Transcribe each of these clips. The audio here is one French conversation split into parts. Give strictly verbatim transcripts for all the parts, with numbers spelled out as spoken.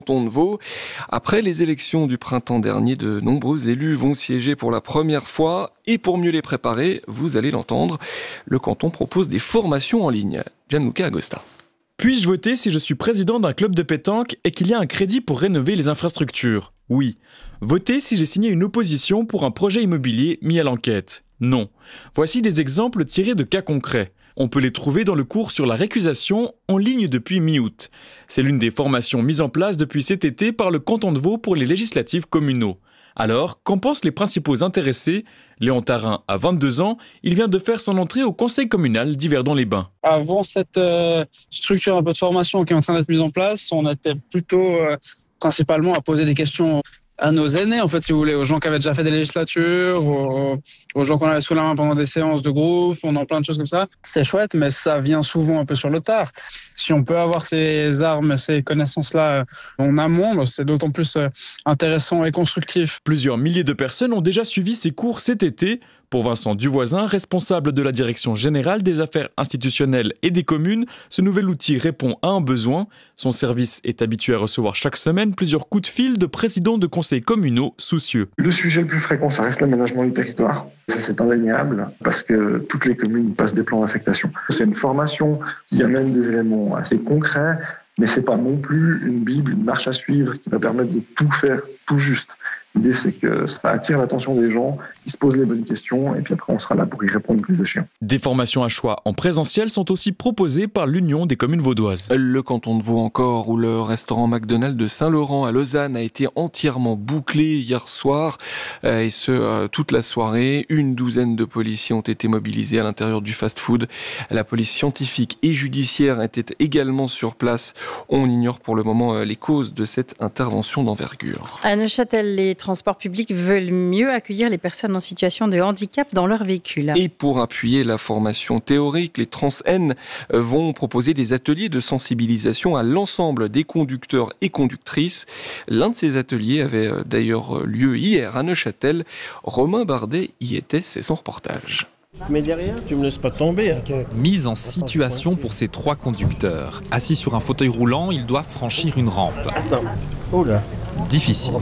canton de Vaud. Après les élections du printemps dernier, de nombreux élus vont siéger pour la première fois. Et pour mieux les préparer, vous allez l'entendre, le canton propose des formations en ligne. Gianluca Agosta. Puis-je voter si je suis président d'un club de pétanque et qu'il y a un crédit pour rénover les infrastructures? Oui. Voter si j'ai signé une opposition pour un projet immobilier mis à l'enquête? Non. Voici des exemples tirés de cas concrets. On peut les trouver dans le cours sur la récusation en ligne depuis mi-août. C'est l'une des formations mises en place depuis cet été par le canton de Vaud pour les législatives communaux. Alors, qu'en pensent les principaux intéressés? Léon Tarin a vingt-deux ans, il vient de faire son entrée au conseil communal d'Yverdon-les-Bains. Avant cette euh, structure un peu de formation qui est en train d'être mise en place, on était plutôt euh, principalement à poser des questions à nos aînés, en fait, si vous voulez, aux gens qui avaient déjà fait des législatures, aux, aux gens qu'on avait sous la main pendant des séances de groupe, on en plein de choses comme ça. C'est chouette, mais ça vient souvent un peu sur le tard. Si on peut avoir ces armes, ces connaissances-là en amont, c'est d'autant plus intéressant et constructif. Plusieurs milliers de personnes ont déjà suivi ces cours cet été. Pour Vincent Duvoisin, responsable de la direction générale des affaires institutionnelles et des communes, ce nouvel outil répond à un besoin. Son service est habitué à recevoir chaque semaine plusieurs coups de fil de présidents de conseils communaux soucieux. Le sujet le plus fréquent, ça reste l'aménagement du territoire. Ça, c'est indéniable parce que toutes les communes passent des plans d'affectation. C'est une formation qui amène des éléments assez concrets, mais c'est pas non plus une bible, une marche à suivre qui va permettre de tout faire tout juste. L'idée, c'est que ça attire l'attention des gens, ils se posent les bonnes questions, et puis après, on sera là pour y répondre plus échéant. Des formations à choix en présentiel sont aussi proposées par l'Union des communes vaudoises. Le canton de Vaud encore, où le restaurant McDonald's de Saint-Laurent à Lausanne a été entièrement bouclé hier soir, et ce, toute la soirée. Une douzaine de policiers ont été mobilisés à l'intérieur du fast-food. La police scientifique et judiciaire était également sur place. On ignore pour le moment les causes de cette intervention d'envergure. À Neuchâtel, les transports publics veulent mieux accueillir les personnes en situation de handicap dans leur véhicule. Et pour appuyer la formation théorique, les Trans-N vont proposer des ateliers de sensibilisation à l'ensemble des conducteurs et conductrices. L'un de ces ateliers avait d'ailleurs lieu hier à Neuchâtel. Romain Bardet y était, c'est son reportage. Mais derrière, tu me laisses pas tomber. Okay. Mise en situation pour ces trois conducteurs. Assis sur un fauteuil roulant, ils doivent franchir une rampe. Attends. Oh là. Difficile.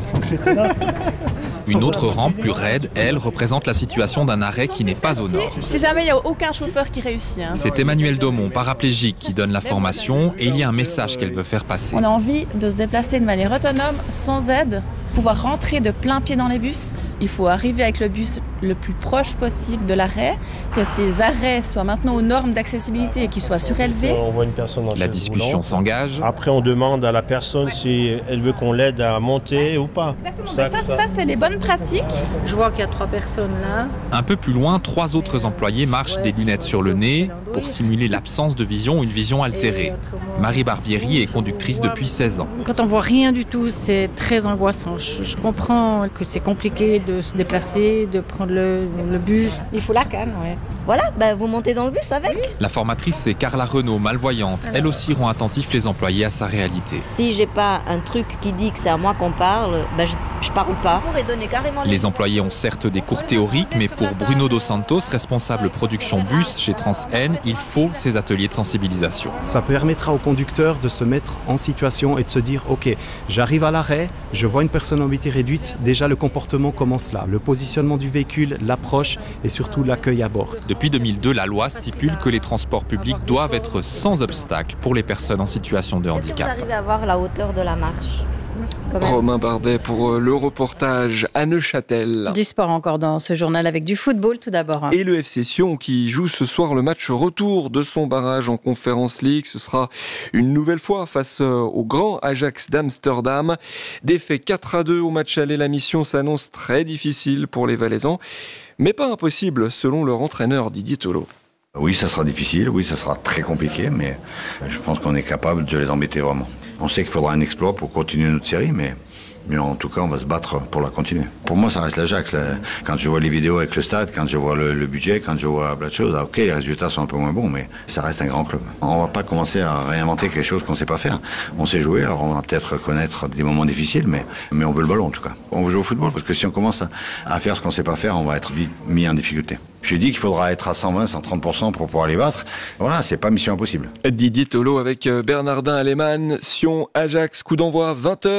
Une autre rampe plus raide, elle, représente la situation d'un arrêt qui n'est pas aux normes. Si jamais il n'y a aucun chauffeur qui réussit. Hein. C'est Emmanuel Daumont, paraplégique, qui donne la formation et il y a un message qu'elle veut faire passer. On a envie de se déplacer de manière autonome, sans aide, pouvoir rentrer de plein pied dans les bus. Il faut arriver avec le bus le plus proche possible de l'arrêt, que ces arrêts soient maintenant aux normes d'accessibilité et qu'ils soient surélevés. On voit une personne dans la discussion s'engage. Après, on demande à la personne si elle veut qu'on l'aide à monter ou pas. Ça, ça, ça c'est les bonnes pratiques. Je vois qu'il y a trois personnes là. Un peu plus loin, trois autres employés marchent des lunettes sur le nez pour simuler l'absence de vision ou une vision altérée. Marie Barbieri est conductrice depuis seize ans. Quand on voit rien du tout, c'est très angoissant. Je, je comprends que c'est compliqué de se déplacer, de prendre le, le bus. Il faut la canne, ouais. Voilà, bah vous montez dans le bus avec. Oui. La formatrice, c'est Carla Renaud, malvoyante. Elle aussi rend attentif les employés à sa réalité. Si j'ai pas un truc qui dit que c'est à moi qu'on parle, bah je, je parle pas. Les, les employés ont certes des cours théoriques, mais pour Bruno Dos Santos, responsable production bus chez Trans-N, il faut ces ateliers de sensibilisation. Ça permettra aux conducteurs de se mettre en situation et de se dire « Ok, j'arrive à l'arrêt, je vois une personne en mobilité réduite, déjà le comportement commence là. Le positionnement du véhicule, l'approche et surtout l'accueil à bord. » Depuis deux mille deux, la loi stipule que les transports publics doivent être sans obstacle pour les personnes en situation de handicap. Est-ce que vous arrivez à voir la hauteur de la marche ? Romain Bardet pour le reportage à Neuchâtel. Du sport encore dans ce journal avec du football tout d'abord. Et le F C Sion qui joue ce soir le match retour de son barrage en Conference League. Ce sera une nouvelle fois face au grand Ajax d'Amsterdam. Défait quatre à deux au match aller. La mission s'annonce très difficile pour les Valaisans, mais pas impossible selon leur entraîneur Didier Tolo. Oui, ça sera difficile, oui, ça sera très compliqué, mais je pense qu'on est capable de les embêter vraiment. On sait qu'il faudra un exploit pour continuer notre série, mais Mais en tout cas, on va se battre pour la continuer. Pour moi, ça reste l'Ajax. Quand je vois les vidéos avec le stade, quand je vois le, le budget, quand je vois plein de choses, ok, les résultats sont un peu moins bons, mais ça reste un grand club. On va pas commencer à réinventer quelque chose qu'on sait pas faire. On sait jouer, alors on va peut-être connaître des moments difficiles, mais, mais on veut le ballon en tout cas. On veut jouer au football, parce que si on commence à, à faire ce qu'on sait pas faire, on va être vite mis en difficulté. J'ai dit qu'il faudra être à cent vingt, cent trente pour cent pour pouvoir les battre. Voilà, c'est pas mission impossible. Didier Tolo avec Bernardin Aleman, Sion, Ajax, coup d'envoi vingt heures.